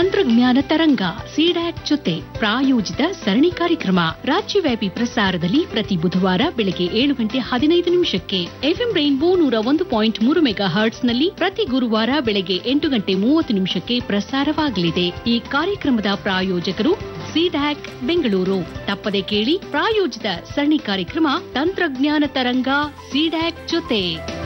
ತಂತ್ರಜ್ಞಾನ ತರಂಗ ಸಿಡ್ಯಾಕ್ ಜೊತೆ ಪ್ರಾಯೋಜಿತ ಸರಣಿ ಕಾರ್ಯಕ್ರಮ ರಾಜ್ಯವ್ಯಾಪಿ ಪ್ರಸಾರದಲ್ಲಿ ಪ್ರತಿ ಬುಧವಾರ ಬೆಳಗ್ಗೆ 7:15 ಎಫ್ಎಂ ರೈನ್ಬೋ 101.3 ಮೆಗಾಹರ್ಟ್ಸ್ನಲ್ಲಿ ಪ್ರತಿ ಗುರುವಾರ ಬೆಳಗ್ಗೆ 8:30 ಪ್ರಸಾರವಾಗಲಿದೆ. ಈ ಕಾರ್ಯಕ್ರಮದ ಪ್ರಾಯೋಜಕರು ಸಿಡ್ಯಾಕ್ ಬೆಂಗಳೂರು. ತಪ್ಪದೆ ಕೇಳಿ ಪ್ರಾಯೋಜಿತ ಸರಣಿ ಕಾರ್ಯಕ್ರಮ ತಂತ್ರಜ್ಞಾನ ತರಂಗ ಸಿಡ್ಯಾಕ್ ಜೊತೆ.